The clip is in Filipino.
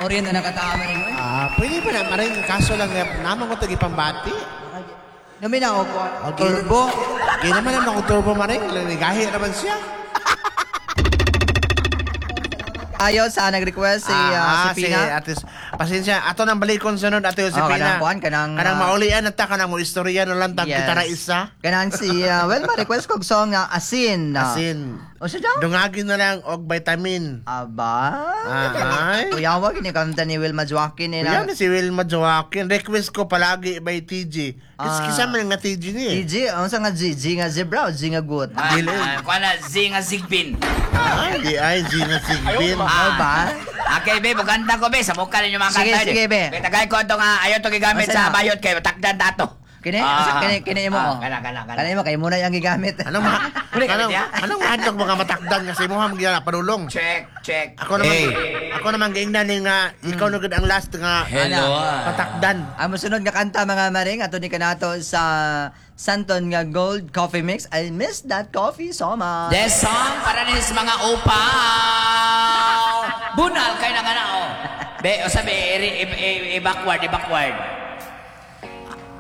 orient na nakatama rin mo. Pwede ba na, maring kaso lang naman ko ito ipambati. Namin ako po. Turbo. Hindi naman naman ako turbo maring. Ligahi naman siya. Ayaw sa nag-request si Pina. Atis, pasensya, ato nang balikon sunod ato si Pina. Kanang maulian at kanang mo istorya no lang tag kita isa. Kanang si ma-request kog song nga Asin. Asin. O siya daw? Dungagin na lang og vitamin. Aba. Ay. Uyawag ni kanta ni Wilma Joaquin eh. Yan si Wilma Joaquin. Request ko palagi by TG. Kisa man nga TG ni. TG, ang sa nga G nga zebra o G nga gut. Kuha na, Z nga Zigbin. Ay, G nga Sigbin. Ba? Okay, be, maganda ko, be. Sa mukha ninyo mga Sige, kanta. sige, be. Tagay ko ito nga, ayaw ito gigamit sa bayot kayo. Takdan dato. Kini mo. Kana. Kanay mo kay muna yang gigamit. Anong mahadlok mga matakdan kasi mo ham gyud padulong. Check. Ako naman giingnan ni nga ikaw na gud ang last nga patakdan. Ang sunod nga kanta mga maring ato ni kanato sa Santon nga Gold Coffee Mix. I miss that coffee so much. This song para din sa mga upaw. Bunal kayo na nga na, oh. Be, o sabi, i-backward.